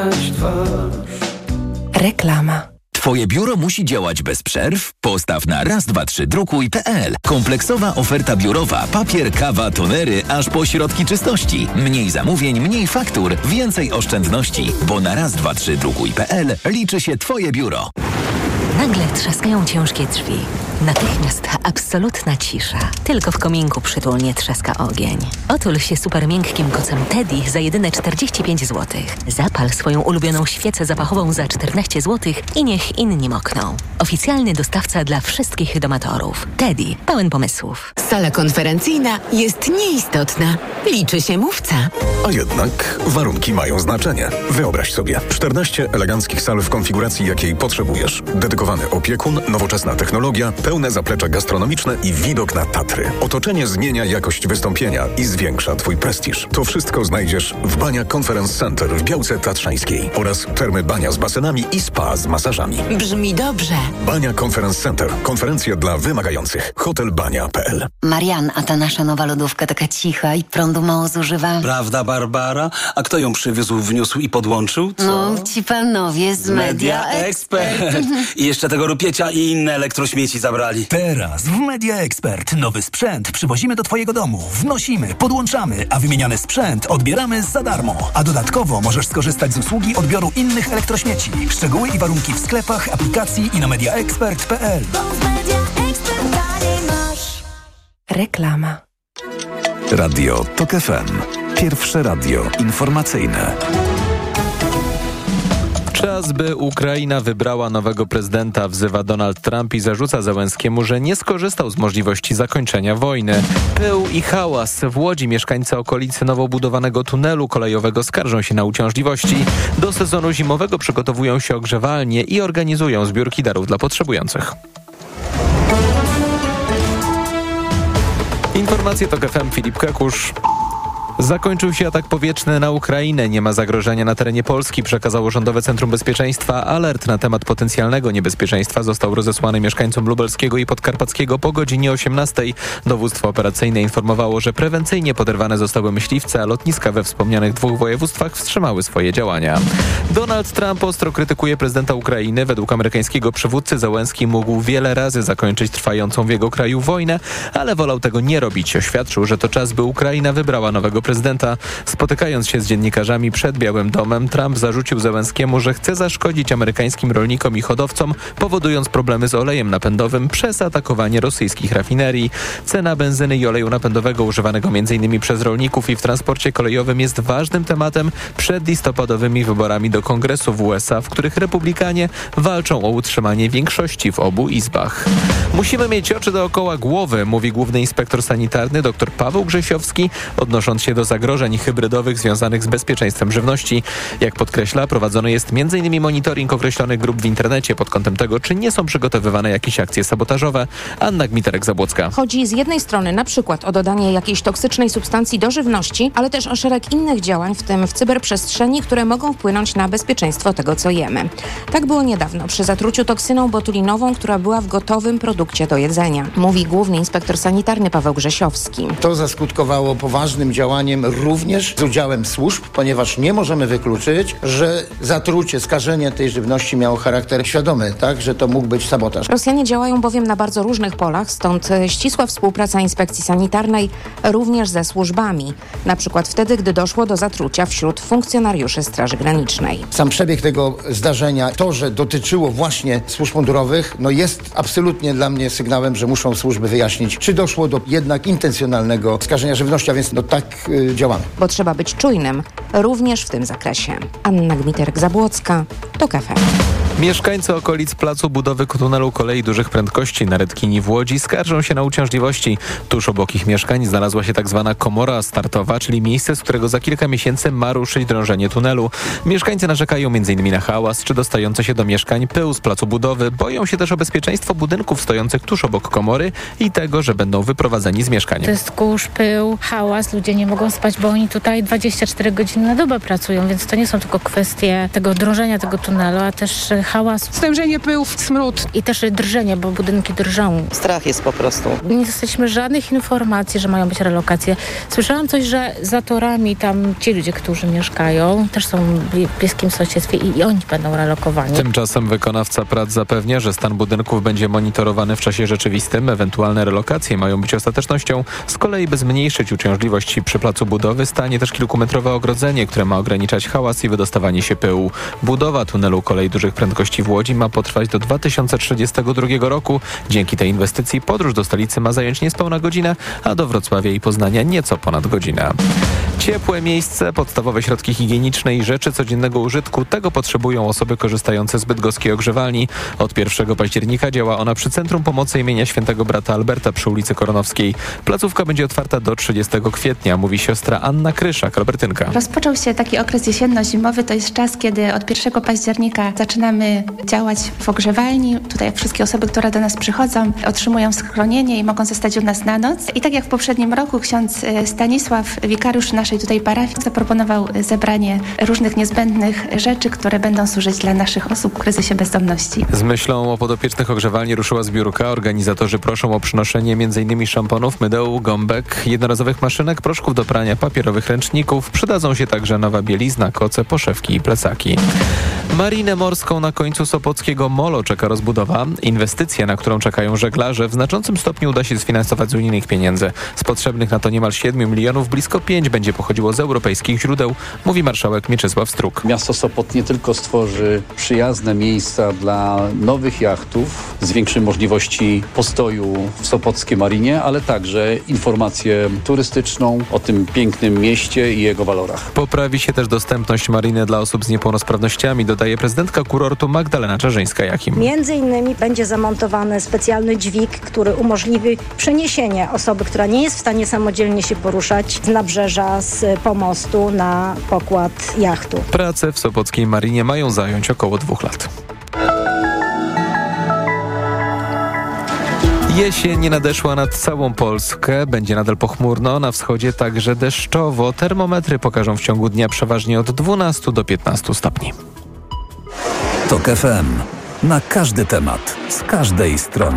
Reklama. Twoje biuro musi działać bez przerw? Postaw na raz-dwa-trzy-drukuj.pl. Kompleksowa oferta biurowa, papier, kawa, tonery, aż po środki czystości. Mniej zamówień, mniej faktur, więcej oszczędności. Bo na raz-dwa-trzy-drukuj.pl liczy się Twoje biuro. Nagle trzaskają ciężkie drzwi. Natychmiast absolutna cisza. Tylko w kominku przytulnie trzaska ogień. Otul się super miękkim kocem Teddy za jedyne 45 zł. Zapal swoją ulubioną świecę zapachową za 14 zł i niech inni mokną. Oficjalny dostawca dla wszystkich domatorów. Teddy, pełen pomysłów. Sala konferencyjna jest nieistotna. Liczy się mówca. A jednak warunki mają znaczenie. Wyobraź sobie 14 eleganckich sal w konfiguracji, jakiej potrzebujesz. Dedykowany opiekun, nowoczesna technologia, pełne zaplecze gastronomiczne i widok na Tatry. Otoczenie zmienia jakość wystąpienia i zwiększa Twój prestiż. To wszystko znajdziesz w Bania Conference Center w Białce Tatrzańskiej oraz termy Bania z basenami i spa z masażami. Brzmi dobrze. Bania Conference Center. Konferencje dla wymagających. Hotelbania.pl. Marian, a ta nasza nowa lodówka taka cicha i prądu mało zużywa. Prawda, Barbara? A kto ją przywiózł, wniósł i podłączył? Co? No, ci panowie z Media Expert. I jeszcze tego rupiecia i inne elektrośmieci zabrali. Teraz w Media Expert nowy sprzęt przywozimy do Twojego domu, wnosimy, podłączamy, a wymieniany sprzęt odbieramy za darmo. A dodatkowo możesz skorzystać z usługi odbioru innych elektrośmieci. Szczegóły i warunki w sklepach, aplikacji i na mediaexpert.pl. Reklama. Radio TOK FM. Pierwsze radio informacyjne. Czas, by Ukraina wybrała nowego prezydenta, wzywa Donald Trump i zarzuca Zełenskiemu, że nie skorzystał z możliwości zakończenia wojny. Pył i hałas. W Łodzi mieszkańcy okolicy nowo budowanego tunelu kolejowego skarżą się na uciążliwości. Do sezonu zimowego przygotowują się ogrzewalnie i organizują zbiórki darów dla potrzebujących. Informacje TOK FM, Filip Kekusz. Zakończył się atak powietrzny na Ukrainę. Nie ma zagrożenia na terenie Polski, przekazało Rządowe Centrum Bezpieczeństwa. Alert na temat potencjalnego niebezpieczeństwa został rozesłany mieszkańcom lubelskiego i podkarpackiego po godzinie 18. Dowództwo operacyjne informowało, że prewencyjnie poderwane zostały myśliwce, a lotniska we wspomnianych dwóch województwach wstrzymały swoje działania. Donald Trump ostro krytykuje prezydenta Ukrainy. Według amerykańskiego przywódcy Zełenski mógł wiele razy zakończyć trwającą w jego kraju wojnę, ale wolał tego nie robić. Oświadczył, że to czas, by Ukraina wybrała nowego prezydenta. Spotykając się z dziennikarzami przed Białym Domem, Trump zarzucił Zełenskiemu, że chce zaszkodzić amerykańskim rolnikom i hodowcom, powodując problemy z olejem napędowym przez atakowanie rosyjskich rafinerii. Cena benzyny i oleju napędowego używanego m.in. przez rolników i w transporcie kolejowym jest ważnym tematem przed listopadowymi wyborami do Kongresu w USA, w których republikanie walczą o utrzymanie większości w obu izbach. Musimy mieć oczy dookoła głowy, mówi główny inspektor sanitarny dr Paweł Grzesiowski, odnosząc się do zagrożeń hybrydowych związanych z bezpieczeństwem żywności. Jak podkreśla, prowadzony jest m.in. monitoring określonych grup w internecie pod kątem tego, czy nie są przygotowywane jakieś akcje sabotażowe. Anna Gmiterek-Zabłocka. Chodzi z jednej strony na przykład o dodanie jakiejś toksycznej substancji do żywności, ale też o szereg innych działań, w tym w cyberprzestrzeni, które mogą wpłynąć na bezpieczeństwo tego, co jemy. Tak było niedawno przy zatruciu toksyną botulinową, która była w gotowym produkcie do jedzenia. Mówi główny inspektor sanitarny Paweł Grzesiowski. To zaskutkowało poważnym działaniem również z udziałem służb, ponieważ nie możemy wykluczyć, że zatrucie, skażenie tej żywności miało charakter świadomy, tak, że to mógł być sabotaż. Rosjanie działają bowiem na bardzo różnych polach, stąd ścisła współpraca inspekcji sanitarnej również ze służbami. Na przykład wtedy, gdy doszło do zatrucia wśród funkcjonariuszy Straży Granicznej. Sam przebieg tego zdarzenia, to, że dotyczyło właśnie służb mundurowych, jest absolutnie dla mnie sygnałem, że muszą służby wyjaśnić, czy doszło do jednak intencjonalnego skażenia żywności, a więc tak działamy. Bo trzeba być czujnym również w tym zakresie. Anna Gmiterek-Zabłocka, TOK FM. Mieszkańcy okolic placu budowy tunelu kolei dużych prędkości na Redkini w Łodzi skarżą się na uciążliwości. Tuż obok ich mieszkań znalazła się tak zwana komora startowa, czyli miejsce, z którego za kilka miesięcy ma ruszyć drążenie tunelu. Mieszkańcy narzekają m.in. na hałas czy dostające się do mieszkań pył z placu budowy. Boją się też o bezpieczeństwo budynków stojących tuż obok komory i tego, że będą wyprowadzeni z mieszkań. To jest kurz, pył, hałas. Ludzie nie mogą spać, bo oni tutaj 24 godziny godzin na dobę pracują, więc to nie są tylko kwestie tego drążenia tego tunelu, a też hałas. Stężenie pyłów, smród. I też drżenie, bo budynki drżą. Strach jest po prostu. Nie dostaliśmy żadnych informacji, że mają być relokacje. Słyszałam coś, że za torami tam ci ludzie, którzy mieszkają, też są w bliskim sąsiedztwie i oni będą relokowani. Tymczasem wykonawca prac zapewnia, że stan budynków będzie monitorowany w czasie rzeczywistym. Ewentualne relokacje mają być ostatecznością. Z kolei by zmniejszyć uciążliwości przy placu budowy stanie też kilkumetrowe ogrodzenie, które ma ograniczać hałas i wydostawanie się pyłu. Budowa tunelu kolei dużych prędkości w Łodzi ma potrwać do 2032 roku. Dzięki tej inwestycji podróż do stolicy ma zająć niespełna godzinę, a do Wrocławia i Poznania nieco ponad godzinę. Ciepłe miejsce, podstawowe środki higieniczne i rzeczy codziennego użytku. Tego potrzebują osoby korzystające z bydgoskiej ogrzewalni. Od 1 października działa ona przy Centrum Pomocy imienia Świętego Brata Alberta przy ulicy Koronowskiej. Placówka będzie otwarta do 30 kwietnia, mówi siostra Anna Kryszak, Albertynka. Rozpoczął się taki okres jesienno-zimowy. To jest czas, kiedy od 1 października zaczynamy działać w ogrzewalni. Tutaj wszystkie osoby, które do nas przychodzą, otrzymują schronienie i mogą zostać u nas na noc. I tak jak w poprzednim roku ksiądz Stanisław, wikariusz naszej tutaj parafii, zaproponował zebranie różnych niezbędnych rzeczy, które będą służyć dla naszych osób w kryzysie bezdomności. Z myślą o podopiecznych ogrzewalni ruszyła zbiórka. Organizatorzy proszą o przynoszenie m.in. szamponów, mydeł, gąbek, jednorazowych maszynek, proszków do prania, papierowych ręczników. Przydadzą się także nowa bielizna, koce, poszewki i plecaki. Marinę morską na końcu sopockiego molo czeka rozbudowa. Inwestycja, na którą czekają żeglarze, w znaczącym stopniu uda się sfinansować z unijnych pieniędzy. Z potrzebnych na to niemal 7 milionów blisko 5 będzie pochodziło z europejskich źródeł, mówi marszałek Mieczysław Struk. Miasto Sopot nie tylko stworzy przyjazne miejsca dla nowych jachtów, zwiększy możliwości postoju w sopockiej marinie, ale także informację turystyczną o tym pięknym mieście i jego walorach. Poprawi się też dostępność mariny dla osób z niepełnosprawnościami, dodaje prezydentka kurortu Magdalena Czarzyńska-Jakim. Między innymi będzie zamontowany specjalny dźwig, który umożliwi przeniesienie osoby, która nie jest w stanie samodzielnie się poruszać z nabrzeża, z pomostu na pokład jachtu. Prace w sopockiej marinie mają zająć około 2 lat. Jesień nadeszła nad całą Polskę. Będzie nadal pochmurno, na wschodzie także deszczowo. Termometry pokażą w ciągu dnia przeważnie od 12 do 15 stopni. TOK FM. Na każdy temat, z każdej strony.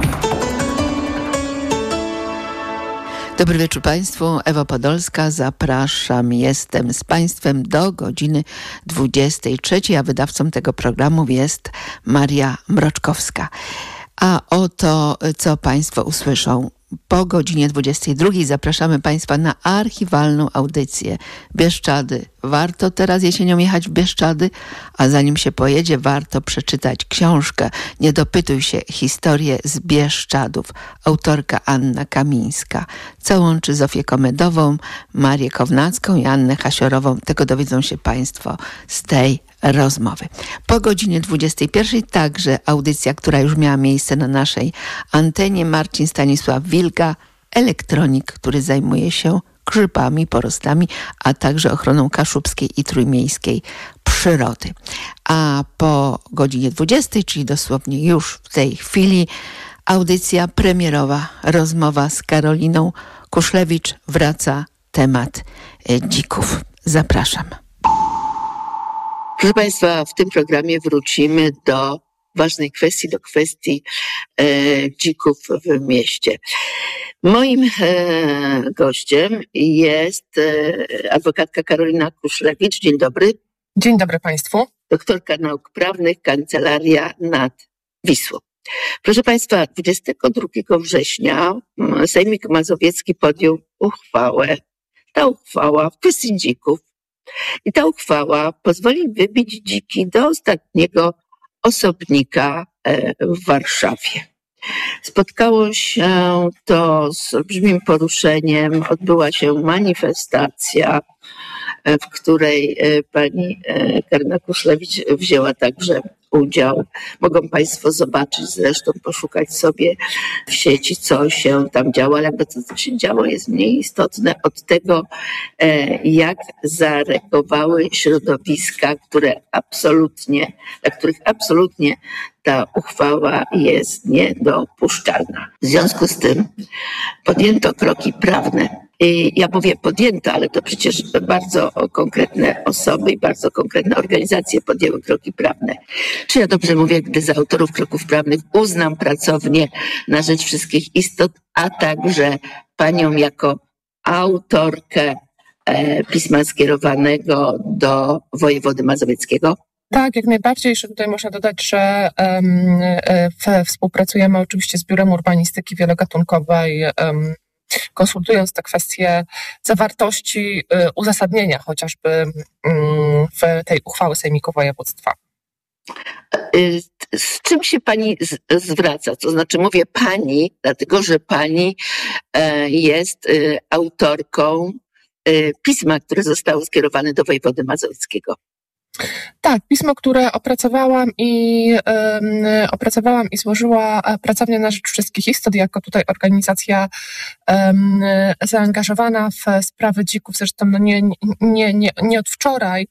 Dobry wieczór Państwu. Ewa Podolska, zapraszam. Jestem z Państwem do godziny 23, a wydawcą tego programu jest Maria Mroczkowska. A oto, co Państwo usłyszą. Po godzinie 22 zapraszamy Państwa na archiwalną audycję Bieszczady. Warto teraz jesienią jechać w Bieszczady, a zanim się pojedzie, warto przeczytać książkę Nie dopytuj się, historię z Bieszczadów. Autorka Anna Kamińska. Co łączy Zofię Komedową, Marię Kownacką i Annę Hasiorową? Tego dowiedzą się Państwo z tej rozmowy. Po godzinie 21 także audycja, która już miała miejsce na naszej antenie. Marcin Stanisław Wilga, elektronik, który zajmuje się grzybami, porostami, a także ochroną kaszubskiej i trójmiejskiej przyrody. A po godzinie 20, czyli dosłownie już w tej chwili, audycja premierowa, rozmowa z Karoliną Kuszlewicz. Wraca temat dzików. Zapraszam. Proszę Państwa, w tym programie wrócimy do ważnej kwestii, do kwestii dzików w mieście. Moim gościem jest adwokatka Karolina Kuszlewicz. Dzień dobry. Dzień dobry Państwu. Doktorka nauk prawnych, Kancelaria nad Wisłą. Proszę Państwa, 22 września Sejmik Mazowiecki podjął uchwałę. Ta uchwała w kwestii dzików. I ta uchwała pozwoli wybić dziki do ostatniego osobnika w Warszawie. Spotkało się to z olbrzymim poruszeniem. Odbyła się manifestacja, w której pani Karolina Kuszlewicz wzięła także udział. Mogą Państwo zobaczyć, zresztą poszukać sobie w sieci, co się tam działo, ale jakby to, co się działo, jest mniej istotne od tego, jak zareagowały środowiska, dla których absolutnie ta uchwała jest niedopuszczalna. W związku z tym podjęto kroki prawne. Ja mówię podjęto, ale to przecież bardzo konkretne osoby i bardzo konkretne organizacje podjęły kroki prawne. Czy ja dobrze mówię, gdy za autorów kroków prawnych uznam pracownię na rzecz wszystkich istot, a także panią jako autorkę pisma skierowanego do wojewody mazowieckiego? Tak, jak najbardziej. Jeszcze tutaj można dodać, że współpracujemy oczywiście z Biurem Urbanistyki Wielogatunkowej, konsultując te kwestie zawartości uzasadnienia chociażby w tej uchwały Sejmiku Województwa. Z czym się pani zwraca? To znaczy mówię pani, dlatego że pani jest autorką pisma, które zostało skierowane do wojewody mazowieckiego. Tak, pismo, które opracowałam i złożyła Pracownia na rzecz wszystkich istot, jako tutaj organizacja zaangażowana w sprawy dzików, zresztą nie od wczoraj.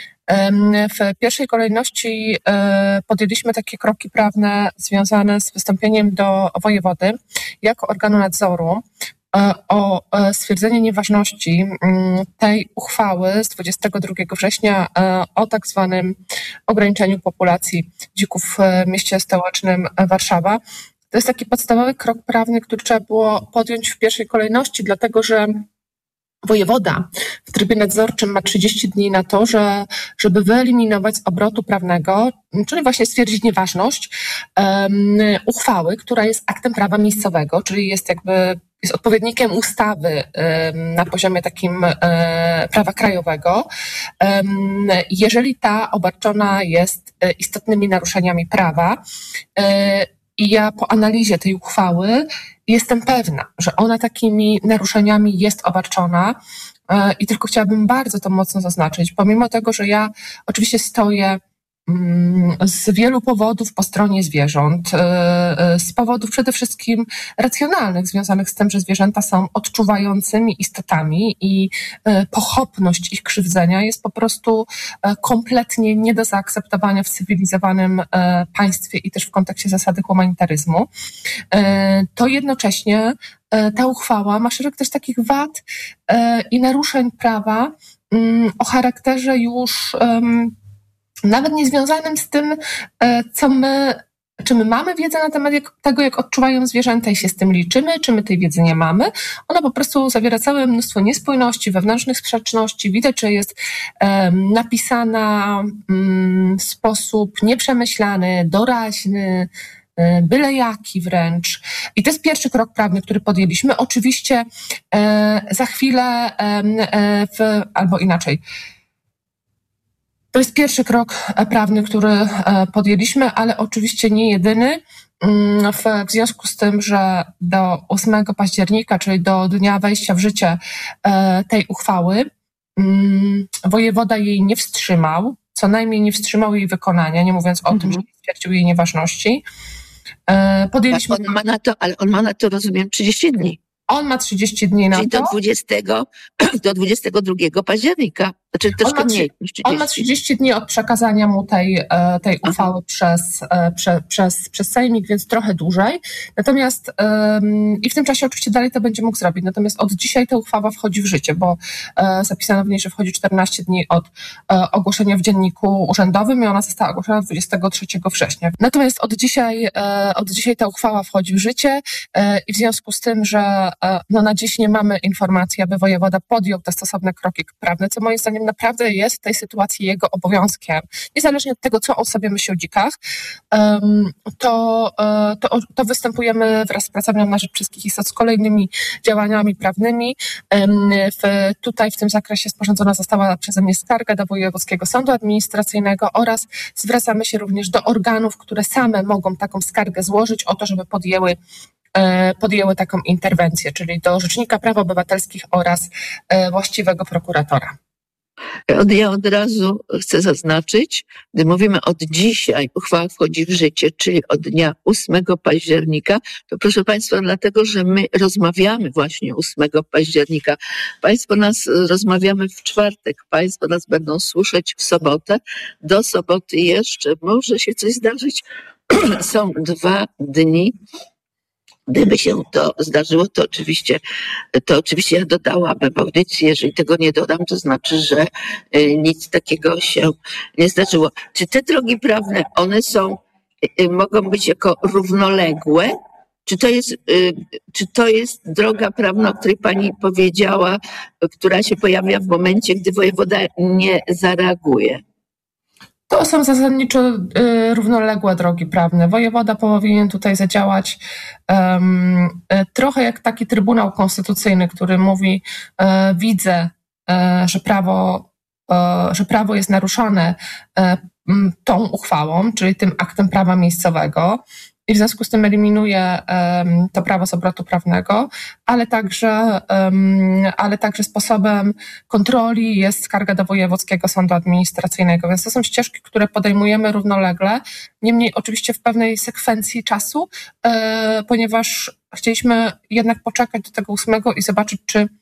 W pierwszej kolejności podjęliśmy takie kroki prawne związane z wystąpieniem do wojewody jako organu nadzoru o stwierdzenie nieważności tej uchwały z 22 września o tak zwanym ograniczeniu populacji dzików w mieście stołecznym Warszawa. To jest taki podstawowy krok prawny, który trzeba było podjąć w pierwszej kolejności, dlatego że wojewoda w trybie nadzorczym ma 30 dni na to, żeby wyeliminować z obrotu prawnego, czyli właśnie stwierdzić nieważność uchwały, która jest aktem prawa miejscowego, czyli jest odpowiednikiem ustawy na poziomie takim prawa krajowego, jeżeli ta obarczona jest istotnymi naruszeniami prawa. I ja po analizie tej uchwały jestem pewna, że ona takimi naruszeniami jest obarczona i tylko chciałabym bardzo to mocno zaznaczyć, pomimo tego, że ja oczywiście stoję z wielu powodów po stronie zwierząt, z powodów przede wszystkim racjonalnych, związanych z tym, że zwierzęta są odczuwającymi istotami i pochopność ich krzywdzenia jest po prostu kompletnie nie do zaakceptowania w cywilizowanym państwie i też w kontekście zasady humanitaryzmu. To jednocześnie ta uchwała ma szereg też takich wad i naruszeń prawa o charakterze już nawet niezwiązanym z tym, czy my mamy wiedzę na temat tego, jak odczuwają zwierzęta i się z tym liczymy, czy my tej wiedzy nie mamy. Ona po prostu zawiera całe mnóstwo niespójności, wewnętrznych sprzeczności. Widać, że jest napisana w sposób nieprzemyślany, doraźny, byle jaki wręcz. I to jest pierwszy krok prawny, który podjęliśmy. Oczywiście za chwilę, albo inaczej, to jest pierwszy krok prawny, który podjęliśmy, ale oczywiście nie jedyny. W związku z tym, że do 8 października, czyli do dnia wejścia w życie tej uchwały, wojewoda jej nie wstrzymał, co najmniej nie wstrzymał jej wykonania, nie mówiąc o tym, że nie stwierdził jej nieważności. Podjęliśmy... On ma na to, rozumiem, 30 dni. On ma 30 dni na to. Czyli do 22 października. Znaczy troszkę mniej. On ma 30 dni od przekazania mu tej uchwały przez Sejmik, więc trochę dłużej. Natomiast i w tym czasie oczywiście dalej to będzie mógł zrobić. Natomiast od dzisiaj ta uchwała wchodzi w życie, bo zapisano w niej, że wchodzi 14 dni od ogłoszenia w dzienniku urzędowym i ona została ogłoszona 23 września. Natomiast od dzisiaj ta uchwała wchodzi w życie i w związku z tym, że na dziś nie mamy informacji, aby wojewoda podjął te stosowne kroki prawne, co moim zdaniem naprawdę jest w tej sytuacji jego obowiązkiem. Niezależnie od tego, co on sobie myśli o dzikach, to występujemy wraz z Pracownią na rzecz wszystkich istot z kolejnymi działaniami prawnymi. Tutaj w tym zakresie sporządzona została przeze mnie skarga do Wojewódzkiego Sądu Administracyjnego oraz zwracamy się również do organów, które same mogą taką skargę złożyć o to, żeby podjęły taką interwencję, czyli do Rzecznika Praw Obywatelskich oraz właściwego prokuratora. Ja od razu chcę zaznaczyć, gdy mówimy od dzisiaj, uchwała wchodzi w życie, czyli od dnia 8 października, to proszę Państwa, dlatego, że my rozmawiamy właśnie 8 października. Państwo nas rozmawiamy w czwartek, Państwo nas będą słyszeć w sobotę. Do soboty jeszcze może się coś zdarzyć. Są 2 dni. Gdyby się to zdarzyło, to oczywiście ja dodałabym audycji. Jeżeli tego nie dodam, to znaczy, że nic takiego się nie zdarzyło. Czy te drogi prawne, one mogą być jako równoległe? Czy to jest droga prawna, o której pani powiedziała, która się pojawia w momencie, gdy wojewoda nie zareaguje? To są zasadniczo równoległe drogi prawne. Wojewoda powinien tutaj zadziałać trochę jak taki Trybunał Konstytucyjny, który mówi, widzę, że prawo jest naruszane tą uchwałą, czyli tym aktem prawa miejscowego, i w związku z tym eliminuje to prawo z obrotu prawnego, ale także sposobem kontroli jest skarga do Wojewódzkiego Sądu Administracyjnego. Więc to są ścieżki, które podejmujemy równolegle, niemniej oczywiście w pewnej sekwencji czasu, ponieważ chcieliśmy jednak poczekać do tego 8 i zobaczyć,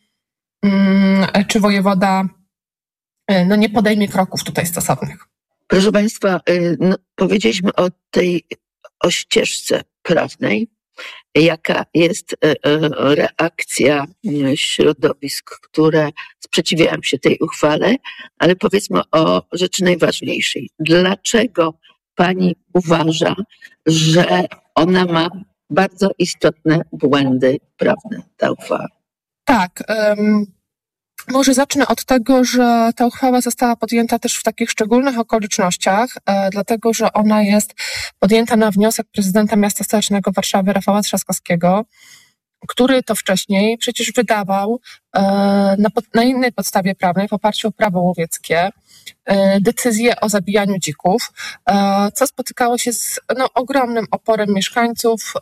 czy wojewoda nie podejmie kroków tutaj stosownych. Proszę Państwa, powiedzieliśmy o ścieżce prawnej, jaka jest reakcja środowisk, które sprzeciwiają się tej uchwale, ale powiedzmy o rzeczy najważniejszej. Dlaczego pani uważa, że ona ma bardzo istotne błędy prawne, ta uchwała? Tak. Może zacznę od tego, że ta uchwała została podjęta też w takich szczególnych okolicznościach, dlatego że ona jest podjęta na wniosek prezydenta miasta stołecznego Warszawy Rafała Trzaskowskiego, który to wcześniej przecież wydawał na innej podstawie prawnej, w oparciu o prawo łowieckie, decyzję o zabijaniu dzików, co spotykało się z ogromnym oporem mieszkańców.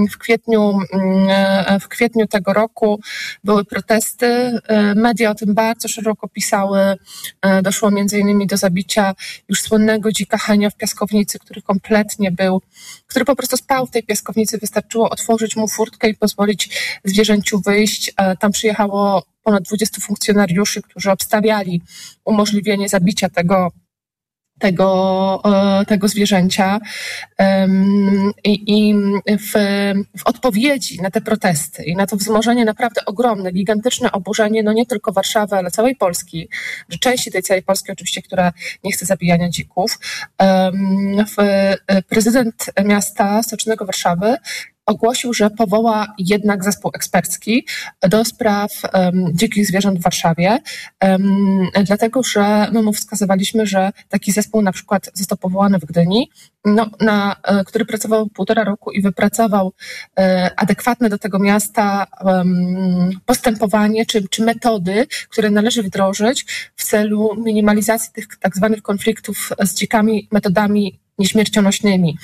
W kwietniu tego roku były protesty, media o tym bardzo szeroko pisały, doszło m.in. do zabicia już słynnego dzika Henia w piaskownicy, który po prostu spał w tej piaskownicy, wystarczyło otworzyć mu furtkę i pozwolić zwierzęciu wyjść. Tam przyjechało ponad 20 funkcjonariuszy, którzy obstawiali umożliwienie zabicia tego zwierzęcia. I w odpowiedzi na te protesty i na to wzmożenie naprawdę ogromne, gigantyczne oburzenie, nie tylko Warszawy, ale całej Polski, że części tej całej Polski oczywiście, która nie chce zabijania dzików, prezydent miasta stołecznego Warszawy ogłosił, że powoła jednak zespół ekspercki do spraw dzikich zwierząt w Warszawie, dlatego że my mu wskazywaliśmy, że taki zespół na przykład został powołany w Gdyni, który pracował 1,5 roku i wypracował adekwatne do tego miasta postępowanie czy metody, które należy wdrożyć w celu minimalizacji tych tak zwanych konfliktów z dzikami metodami nieśmiercionośnymi.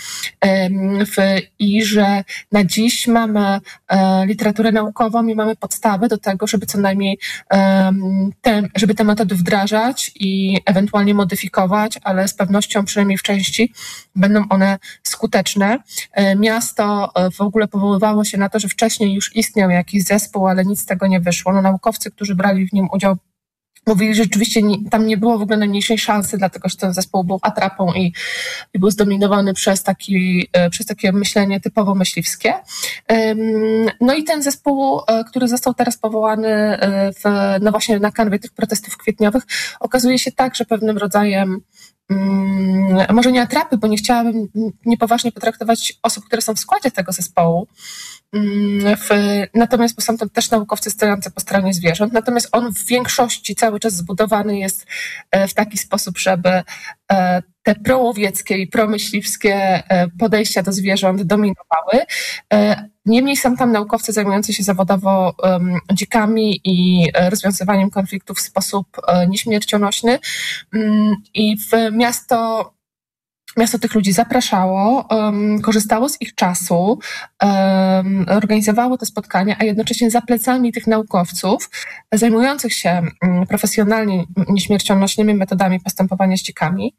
I że na dziś mamy literaturę naukową i mamy podstawy do tego, żeby co najmniej żeby te metody wdrażać i ewentualnie modyfikować, ale z pewnością przynajmniej w części będą one skuteczne. Miasto w ogóle powoływało się na to, że wcześniej już istniał jakiś zespół, ale nic z tego nie wyszło. Naukowcy, którzy brali w nim udział, mówili, że rzeczywiście tam nie było w ogóle najmniejszej szansy, dlatego że ten zespół był atrapą i był zdominowany przez takie myślenie typowo myśliwskie. I ten zespół, który został teraz powołany właśnie na kanwie tych protestów kwietniowych, okazuje się także pewnym rodzajem może nie atrapy, bo nie chciałabym niepoważnie potraktować osób, które są w składzie tego zespołu, natomiast bo są tam też naukowcy stojący po stronie zwierząt, natomiast on w większości cały czas zbudowany jest w taki sposób, żeby te prołowieckie i promyśliwskie podejścia do zwierząt dominowały. Niemniej są tam naukowcy zajmujący się zawodowo dzikami i rozwiązywaniem konfliktów w sposób nieśmiercionośny i miasto tych ludzi zapraszało, korzystało z ich czasu, organizowało te spotkania, a jednocześnie za plecami tych naukowców zajmujących się profesjonalnie nieśmiercionośnymi metodami postępowania z dzikami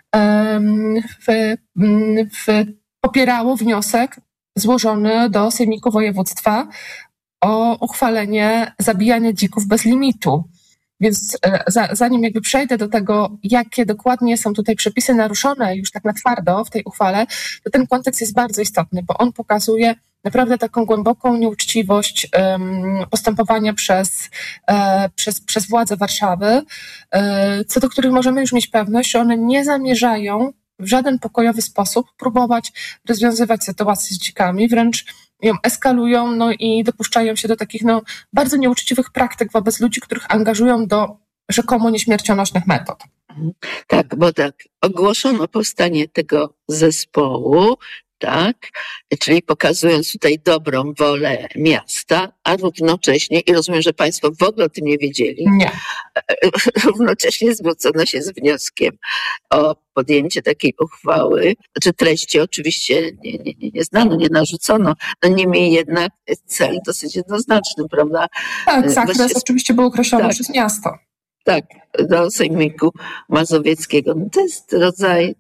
popierało wniosek złożony do Sejmiku Województwa o uchwalenie zabijania dzików bez limitu. Więc zanim przejdę do tego, jakie dokładnie są tutaj przepisy naruszone już tak na twardo w tej uchwale, to ten kontekst jest bardzo istotny, bo on pokazuje, naprawdę taką głęboką nieuczciwość postępowania przez władze Warszawy, co do których możemy już mieć pewność, że one nie zamierzają w żaden pokojowy sposób próbować rozwiązywać sytuacji z dzikami, wręcz ją eskalują, i dopuszczają się do takich, bardzo nieuczciwych praktyk wobec ludzi, których angażują do rzekomo nieśmiercionośnych metod. Tak, bo tak, ogłoszono powstanie tego zespołu, tak, czyli pokazując tutaj dobrą wolę miasta, a równocześnie, i rozumiem, że Państwo w ogóle o tym nie wiedzieli, nie. Równocześnie zwrócono się z wnioskiem o podjęcie takiej uchwały, treści oczywiście nie znano, nie narzucono, niemniej jednak cel dosyć jednoznaczny, prawda? Tak, zakres oczywiście był określony przez miasto. Tak, do Sejmiku Mazowieckiego. To jest rodzaj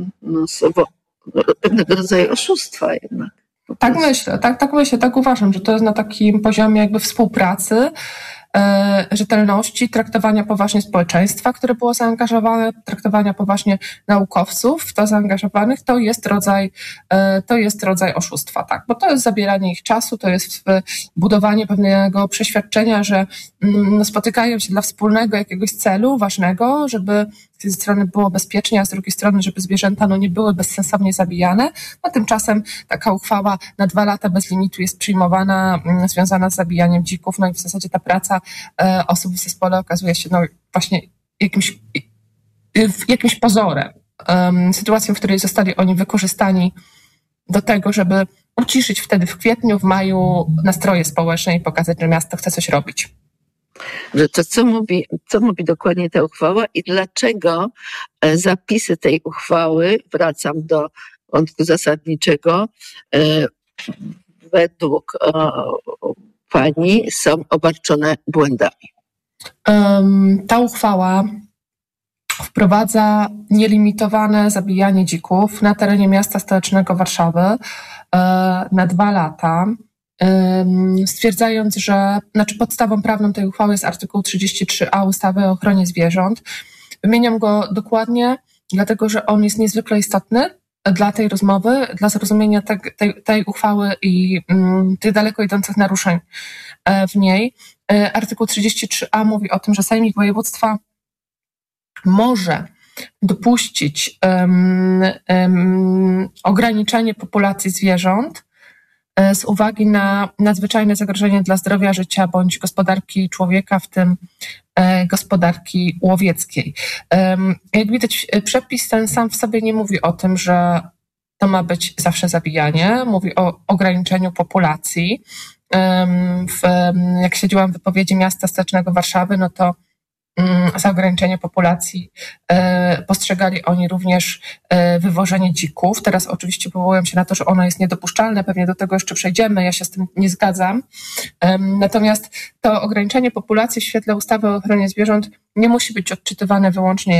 pewnego rodzaju oszustwa jednak. Tak myślę, tak uważam, że to jest na takim poziomie jakby współpracy, rzetelności, traktowania poważnie społeczeństwa, które było zaangażowane, traktowania poważnie naukowców w to zaangażowanych, to jest rodzaj oszustwa, tak, bo to jest zabieranie ich czasu, to jest budowanie pewnego przeświadczenia, że spotykają się dla wspólnego jakiegoś celu ważnego, żeby z jednej strony było bezpiecznie, a z drugiej strony, żeby zwierzęta nie były bezsensownie zabijane. Tymczasem taka uchwała na 2 lata bez limitu jest przyjmowana, związana z zabijaniem dzików, i w zasadzie ta praca osób w zespole okazuje się właśnie jakimś pozorem, sytuacją, w której zostali oni wykorzystani do tego, żeby uciszyć wtedy w kwietniu, w maju nastroje społeczne i pokazać, że miasto chce coś robić. To co mówi dokładnie ta uchwała i dlaczego zapisy tej uchwały, wracam do wątku zasadniczego, według pani są obarczone błędami? Ta uchwała wprowadza nielimitowane zabijanie dzików na terenie miasta stołecznego Warszawy na 2 lata, stwierdzając, że podstawą prawną tej uchwały jest artykuł 33a ustawy o ochronie zwierząt. Wymieniam go dokładnie, dlatego że on jest niezwykle istotny dla tej rozmowy, dla zrozumienia tej uchwały i tych daleko idących naruszeń w niej. Artykuł 33a mówi o tym, że Sejmik Województwa może dopuścić ograniczenie populacji zwierząt z uwagi na nadzwyczajne zagrożenie dla zdrowia, życia bądź gospodarki człowieka, w tym gospodarki łowieckiej. Jak widać, przepis ten sam w sobie nie mówi o tym, że to ma być zawsze zabijanie. Mówi o ograniczeniu populacji. Jak śledziłam wypowiedzi miasta stołecznego Warszawy, to za ograniczenie populacji postrzegali oni również wywożenie dzików. Teraz oczywiście powołują się na to, że ono jest niedopuszczalne, pewnie do tego jeszcze przejdziemy, ja się z tym nie zgadzam. Natomiast to ograniczenie populacji w świetle ustawy o ochronie zwierząt nie musi być odczytywane wyłącznie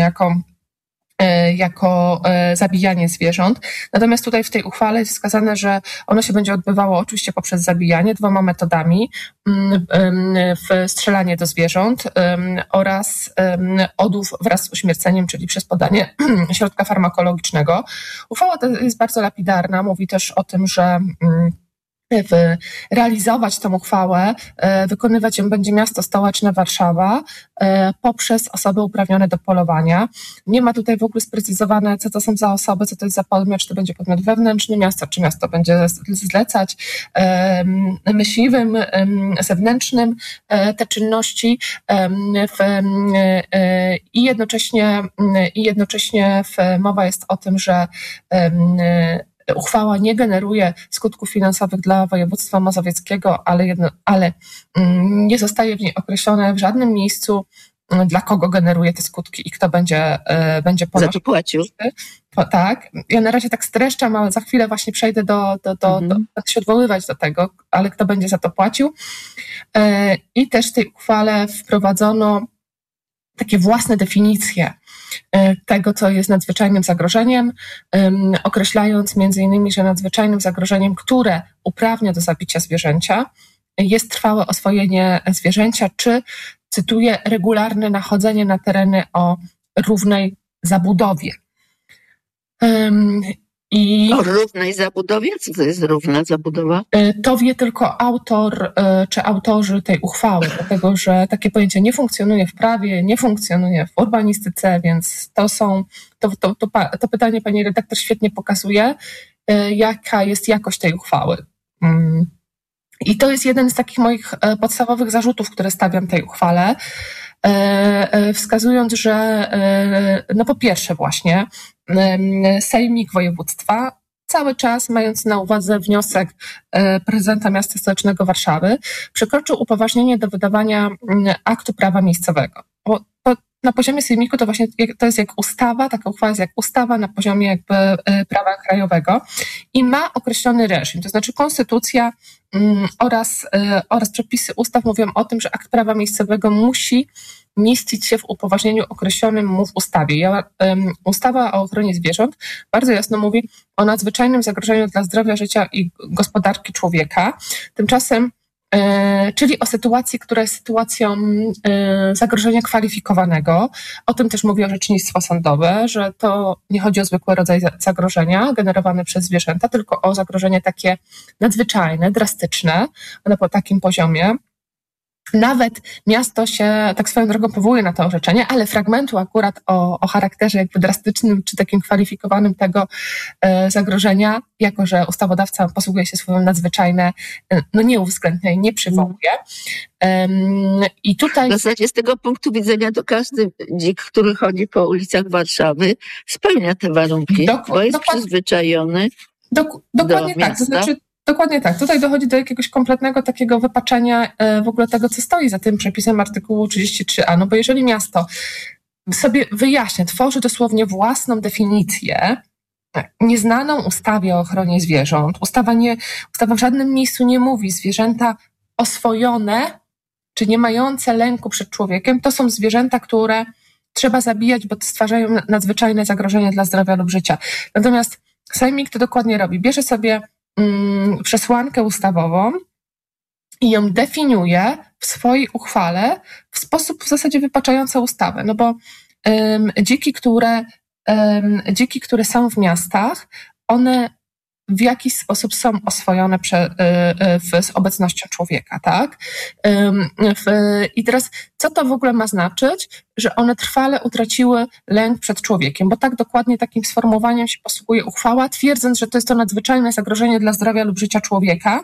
jako zabijanie zwierząt. Natomiast tutaj w tej uchwale jest wskazane, że ono się będzie odbywało oczywiście poprzez zabijanie 2 metodami, strzelanie do zwierząt oraz odłów wraz z uśmierceniem, czyli przez podanie środka farmakologicznego. Uchwała ta jest bardzo lapidarna, mówi też o tym, że realizować tę uchwałę, wykonywać ją będzie miasto stołeczne Warszawa poprzez osoby uprawnione do polowania. Nie ma tutaj w ogóle sprecyzowane, co to są za osoby, co to jest za podmiot, czy to będzie podmiot wewnętrzny miasta, czy miasto będzie zlecać myśliwym, zewnętrznym te czynności i jednocześnie mowa jest o tym, że uchwała nie generuje skutków finansowych dla województwa mazowieckiego, ale nie zostaje w niej określone w żadnym miejscu, dla kogo generuje te skutki i kto będzie za to płacił. Tak. Ja na razie tak streszczam, ale za chwilę właśnie przejdę będę się odwoływać do tego, ale kto będzie za to płacił. I też w tej uchwale wprowadzono takie własne definicje tego, co jest nadzwyczajnym zagrożeniem, określając między innymi, że nadzwyczajnym zagrożeniem, które uprawnia do zabicia zwierzęcia, jest trwałe oswojenie zwierzęcia, czy, cytuję, regularne nachodzenie na tereny o równej zabudowie. O równej zabudowie? Co to jest równa zabudowa? To wie tylko autor czy autorzy tej uchwały, dlatego że takie pojęcie nie funkcjonuje w prawie, nie funkcjonuje w urbanistyce, więc to pytanie pani redaktor świetnie pokazuje, jaka jest jakość tej uchwały. I to jest jeden z takich moich podstawowych zarzutów, które stawiam tej uchwale, wskazując, że po pierwsze właśnie Sejmik Województwa cały czas, mając na uwadze wniosek prezydenta Miasta Stołecznego Warszawy, przekroczył upoważnienie do wydawania aktu prawa miejscowego. Bo na poziomie sejmiku to właśnie to jest jak ustawa, taka uchwała jest jak ustawa na poziomie jakby prawa krajowego i ma określony reżim, to znaczy konstytucja oraz przepisy ustaw mówią o tym, że akt prawa miejscowego musi mieścić się w upoważnieniu określonym w ustawie. Ustawa o ochronie zwierząt bardzo jasno mówi o nadzwyczajnym zagrożeniu dla zdrowia, życia i gospodarki człowieka. Tymczasem czyli o sytuacji, która jest sytuacją zagrożenia kwalifikowanego. O tym też mówi orzecznictwo sądowe, że to nie chodzi o zwykły rodzaj zagrożenia generowane przez zwierzęta, tylko o zagrożenie takie nadzwyczajne, drastyczne, one po takim poziomie. Nawet miasto się tak swoją drogą powołuje na to orzeczenie, ale fragmentu akurat o charakterze jakby drastycznym czy takim kwalifikowanym tego zagrożenia, jako że ustawodawca posługuje się słowem nadzwyczajne, nie uwzględnia i nie przywołuje. I tutaj... W zasadzie z tego punktu widzenia to każdy dzik, który chodzi po ulicach Warszawy, spełnia te warunki, bo jest przyzwyczajony dokładnie do tak, miasta. to znaczy dokładnie tak. Tutaj dochodzi do jakiegoś kompletnego takiego wypaczenia w ogóle tego, co stoi za tym przepisem artykułu 33a. Bo jeżeli miasto sobie wyjaśnia, tworzy dosłownie własną definicję, nieznaną ustawie o ochronie zwierząt, ustawa w żadnym miejscu nie mówi zwierzęta oswojone, czy nie mające lęku przed człowiekiem, to są zwierzęta, które trzeba zabijać, bo stwarzają nadzwyczajne zagrożenie dla zdrowia lub życia. Natomiast Sejmik to dokładnie robi. Bierze sobie przesłankę ustawową i ją definiuje w swojej uchwale w sposób w zasadzie wypaczający ustawę. Bo dziki, które są w miastach, one w jakiś sposób są oswojone z obecnością człowieka, tak? I teraz, co to w ogóle ma znaczyć? Że one trwale utraciły lęk przed człowiekiem, bo tak dokładnie takim sformułowaniem się posługuje uchwała, twierdząc, że to jest to nadzwyczajne zagrożenie dla zdrowia lub życia człowieka.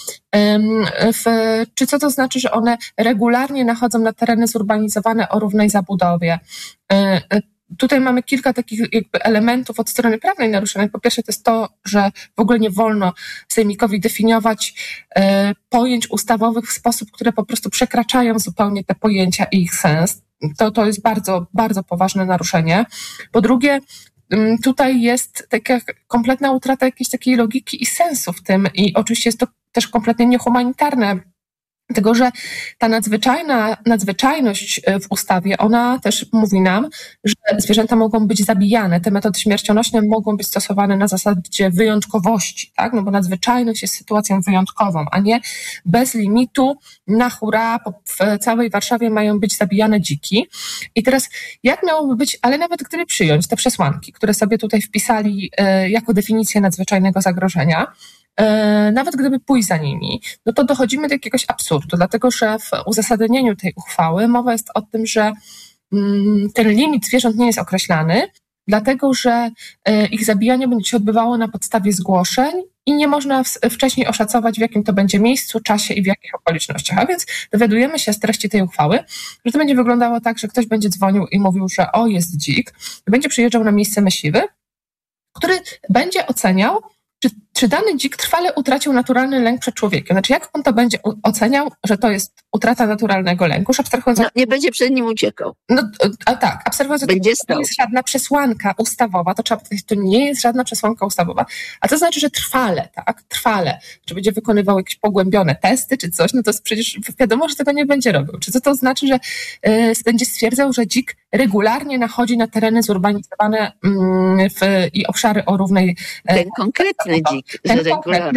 Czy co to znaczy, że one regularnie nachodzą na tereny zurbanizowane o równej zabudowie? Tutaj mamy kilka takich jakby elementów od strony prawnej naruszonych. Po pierwsze to jest to, że w ogóle nie wolno sejmikowi definiować pojęć ustawowych w sposób, które po prostu przekraczają zupełnie te pojęcia i ich sens. To jest bardzo, bardzo poważne naruszenie. Po drugie, tutaj jest taka kompletna utrata jakiejś takiej logiki i sensu w tym i oczywiście jest to też kompletnie niehumanitarne. Dlatego, że ta nadzwyczajność w ustawie, ona też mówi nam, że zwierzęta mogą być zabijane, te metody śmiercionośne mogą być stosowane na zasadzie wyjątkowości, tak? Bo nadzwyczajność jest sytuacją wyjątkową, a nie bez limitu, na hura, w całej Warszawie mają być zabijane dziki. I teraz jak miałoby być, ale nawet gdyby przyjąć te przesłanki, które sobie tutaj wpisali jako definicję nadzwyczajnego zagrożenia, nawet gdyby pójść za nimi, to dochodzimy do jakiegoś absurdu, dlatego że w uzasadnieniu tej uchwały mowa jest o tym, że ten limit zwierząt nie jest określany, dlatego że ich zabijanie będzie się odbywało na podstawie zgłoszeń i nie można wcześniej oszacować, w jakim to będzie miejscu, czasie i w jakich okolicznościach. A więc dowiadujemy się z treści tej uchwały, że to będzie wyglądało tak, że ktoś będzie dzwonił i mówił, że jest dzik, będzie przyjeżdżał na miejsce myśliwy, który będzie oceniał, czy dany dzik trwale utracił naturalny lęk przed człowiekiem. Znaczy, jak on to będzie oceniał, że to jest utrata naturalnego lęku? Już abstrahując nie będzie przed nim uciekał. Tak, abstrahując to nie jest żadna przesłanka ustawowa, to nie jest żadna przesłanka ustawowa. A to znaczy, że trwale, czy będzie wykonywał jakieś pogłębione testy, czy coś, to przecież wiadomo, że tego nie będzie robił. Czy co to znaczy, że będzie stwierdzał, że dzik regularnie nachodzi na tereny zurbanizowane i obszary o równej... Ten konkretny dzik, że regularnie. Dzik.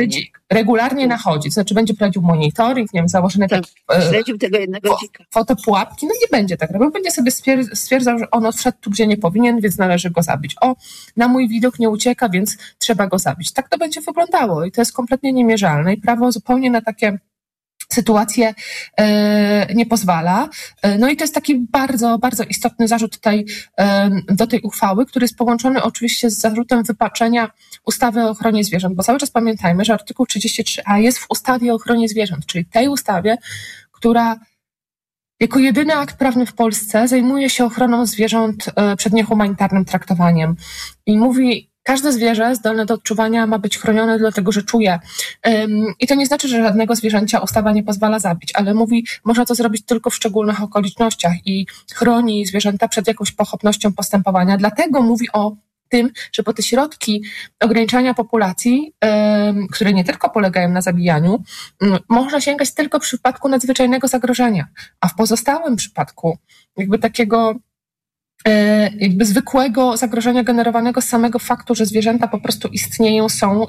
regularnie nachodzi, to znaczy będzie prowadził monitoring, nie wiem, założone śledził tego jednego dzika. Fotopułapki, no nie będzie tak robił, będzie sobie stwierdzał, że on wszedł tu, gdzie nie powinien, więc należy go zabić. Na mój widok nie ucieka, więc trzeba go zabić. Tak to będzie wyglądało i to jest kompletnie niemierzalne i prawo zupełnie na takie sytuację nie pozwala. No i to jest taki bardzo, bardzo istotny zarzut tutaj do tej uchwały, który jest połączony oczywiście z zarzutem wypaczenia ustawy o ochronie zwierząt, bo cały czas pamiętajmy, że artykuł 33a jest w ustawie o ochronie zwierząt, czyli tej ustawie, która jako jedyny akt prawny w Polsce zajmuje się ochroną zwierząt przed niehumanitarnym traktowaniem i mówi, każde zwierzę zdolne do odczuwania ma być chronione dlatego, że czuje. I to nie znaczy, że żadnego zwierzęcia ustawa nie pozwala zabić, ale mówi, można to zrobić tylko w szczególnych okolicznościach i chroni zwierzęta przed jakąś pochopnością postępowania. Dlatego mówi o tym, że po te środki ograniczania populacji, które nie tylko polegają na zabijaniu, można sięgać tylko w przypadku nadzwyczajnego zagrożenia, a w pozostałym przypadku jakby takiego jakby zwykłego zagrożenia generowanego z samego faktu, że zwierzęta po prostu istnieją, są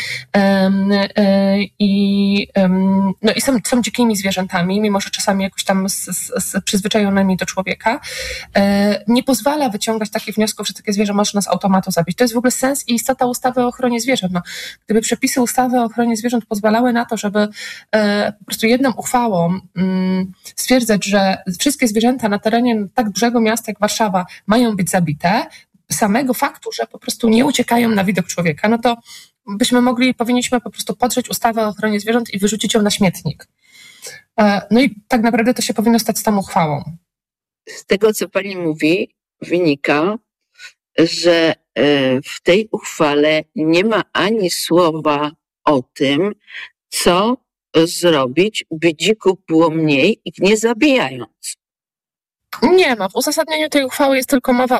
są dzikimi zwierzętami, mimo że czasami jakoś tam przyzwyczajonymi do człowieka, nie pozwala wyciągać takich wniosków, że takie zwierzę można z automatu zabić. To jest w ogóle sens i istota ustawy o ochronie zwierząt. No, gdyby przepisy ustawy o ochronie zwierząt pozwalały na to, żeby po prostu jedną uchwałą stwierdzać, że wszystkie zwierzęta na terenie tak dużego miasta jak Warszawa mają być zabite, samego faktu, że po prostu nie uciekają na widok człowieka, no to powinniśmy po prostu podrzeć ustawę o ochronie zwierząt i wyrzucić ją na śmietnik. No i tak naprawdę to się powinno stać z tą uchwałą. Z tego, co pani mówi, wynika, że w tej uchwale nie ma ani słowa o tym, co zrobić, by dzików było mniej, ich nie zabijając. Nie ma. W uzasadnieniu tej uchwały jest tylko mowa